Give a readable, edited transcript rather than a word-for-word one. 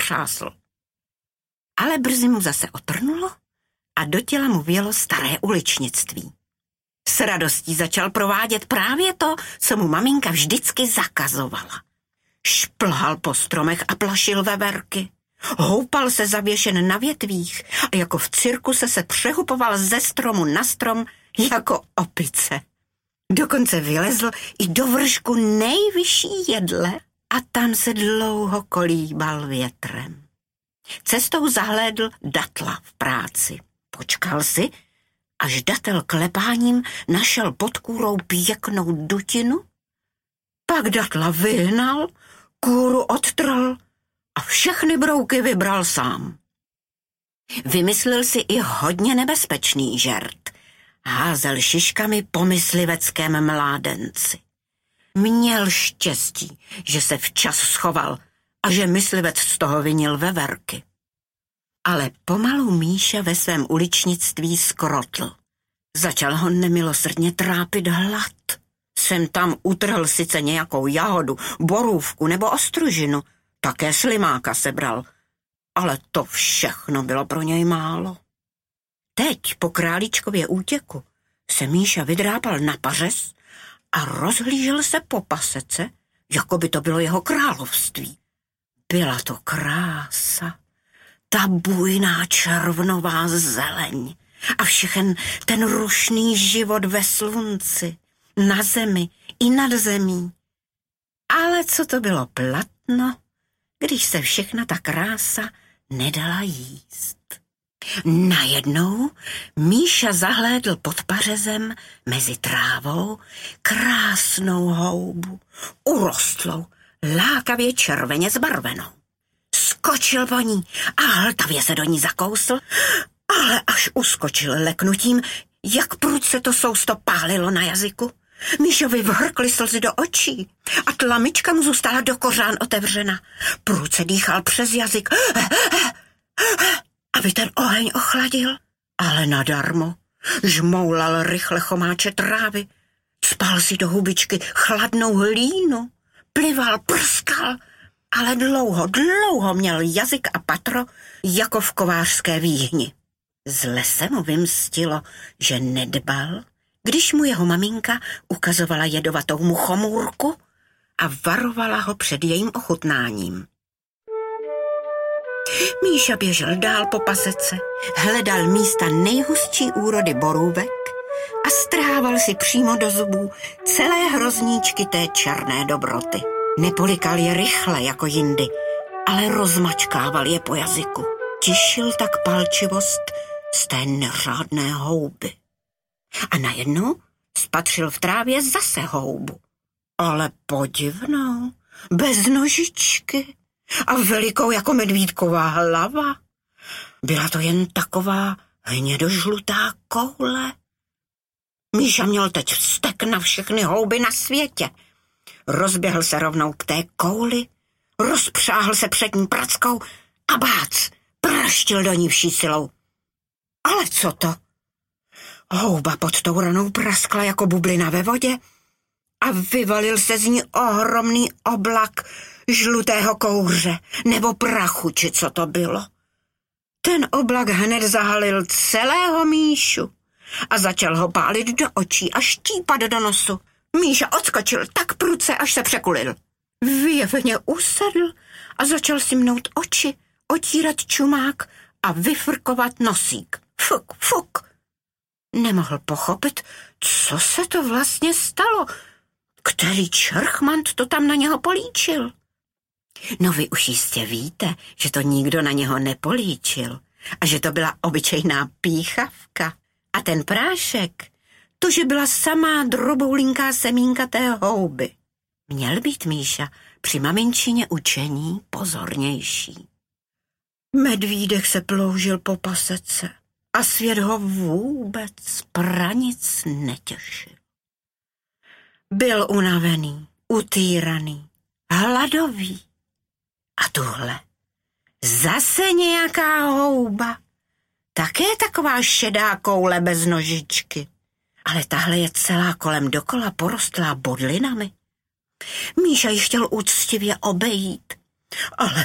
otřásl. Ale brzy mu zase otrnulo a do těla mu vjelo staré uličnictví. S radostí začal provádět právě to, co mu maminka vždycky zakazovala. Šplhal po stromech a plašil veverky. Houpal se zavěšen na větvích a jako v cirkuse se přehupoval ze stromu na strom jako opice. Dokonce vylezl i do vršku nejvyšší jedle a tam se dlouho kolíbal větrem. Cestou zahlédl datla v práci. Počkal si, až datel klepáním našel pod kůrou pěknou dutinu, pak datla vyhnal, kůru odtrhl a všechny brouky vybral sám. Vymyslel si i hodně nebezpečný žert. Házel šiškami po mysliveckém mládenci. Měl štěstí, že se včas schoval a že myslivec z toho vinil veverky. Ale pomalu Míša ve svém uličnictví skrotl. Začal ho nemilosrdně trápit hlad. Sem tam utrhl sice nějakou jahodu, borůvku nebo ostružinu, také slimáka sebral, ale to všechno bylo pro něj málo. Teď po králíčkově útěku se Míša vydrápal na pařez a rozhlížel se po pasece, jako by to bylo jeho království. Byla to krása, ta bujná červnová zeleň a všechen ten rušný život ve slunci, na zemi i nad zemí. Ale co to bylo platno, když se všechna ta krása nedala jíst. Najednou Míša zahlédl pod pařezem mezi trávou krásnou houbu, urostlou, lákavě červeně zbarvenou. Skočil po ní a hltavě se do ní zakousl, ale až uskočil leknutím, jak prudce to sousto pálilo na jazyku. Míšovi vhrkly slzy do očí a tlamička mu zůstala do kořán otevřena. Prudce dýchal přes jazyk, aby ten oheň ochladil, ale nadarmo. Žmoulal rychle chomáče trávy, cpal si do hubičky chladnou hlínu, plival, prskal, ale dlouho měl jazyk a patro jako v kovářské výhni. Zle se mu vymstilo, že nedbal, když mu jeho maminka ukazovala jedovatou muchomůrku a varovala ho před jejím ochutnáním. Míša běžel dál po pasece, hledal místa nejhustší úrody borůvek a strhával si přímo do zubů celé hrozníčky té černé dobroty. Nepolikal je rychle jako jindy, ale rozmačkával je po jazyku. Tišil tak palčivost z té neřádné houby. A najednou spatřil v trávě zase houbu. Ale podivnou, bez nožičky a velikou jako medvídková hlava. Byla to jen taková hnědožlutá koule. Míša měl teď vztek na všechny houby na světě. Rozběhl se rovnou k té kouli, rozpřáhl se před ní prackou a bác, praštil do ní vší silou. Ale co to? Houba pod tou ranou praskla jako bublina ve vodě a vyvalil se z ní ohromný oblak žlutého kouře nebo prachu, či co to bylo. Ten oblak hned zahalil celého Míšu a začal ho pálit do očí a štípat do nosu. Míša odskočil tak prudce, až se překulil. Vyjevně usedl a začal si mnout oči, otírat čumák a vyfrkovat nosík. Fuk, fuk. Nemohl pochopit, co se to vlastně stalo. Který čerchmant to tam na něho políčil? No vy už jistě víte, že to nikdo na něho nepolíčil a že to byla obyčejná píchavka. A ten prášek, to, že byla samá droboulinká semínka té houby. Měl být Míša při maminčině učení pozornější. Medvídek se ploužil po pasece a svět ho vůbec pranic netěšil. Byl unavený, utýraný, hladový. A tuhle, zase nějaká houba, také taková šedá koule bez nožičky, ale tahle je celá kolem dokola porostlá bodlinami. Míša ji chtěl úctivě obejít, ale